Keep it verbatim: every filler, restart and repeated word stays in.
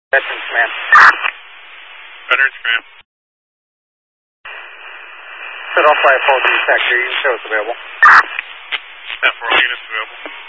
Veterans Command. Veterans Command. Set off by a full D sector. You can show us available. ten four, all units available.